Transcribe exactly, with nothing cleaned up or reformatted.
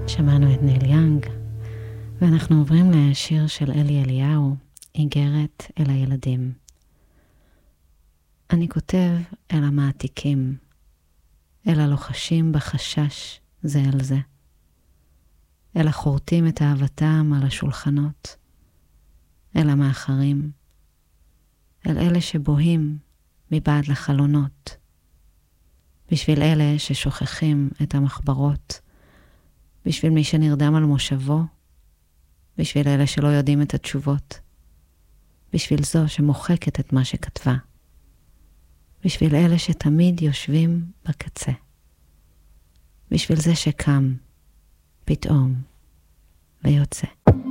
שמענו את ניל יאנג, ואנחנו עוברים לשיר של אלי אליהו, איגרת אל הילדים. אני כותב אל המעתיקים, אל הלוחשים בחשש זה אל זה, אל החורטים את אהבתם על השולחנות, אל המאחרים, אל אלה שבוהים מבעד לחלונות, בשביל אלה ששוכחים את המחברות, בשביל מי שנרדם על מושבו, בשביל אלה שלא יודעים את התשובות, בשביל זו שמוחקת את מה שכתבה, בשביל אלה שתמיד יושבים בקצה, בשביל זה שקם פתאום ויוצא.